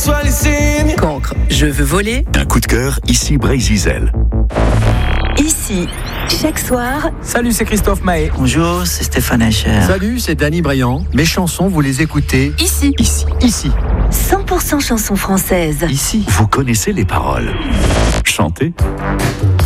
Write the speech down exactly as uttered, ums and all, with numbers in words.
reçois les signes. Cancre, je veux voler. Un coup de cœur, ici Brésil. Ici, chaque soir. Salut, c'est Christophe Mahé. Bonjour, c'est Stéphane Echer. Salut, c'est Danny Briand. Mes chansons, vous les écoutez Ici. Ici. Ici. cent pour cent chansons françaises. Ici. Vous connaissez les paroles. Chantez.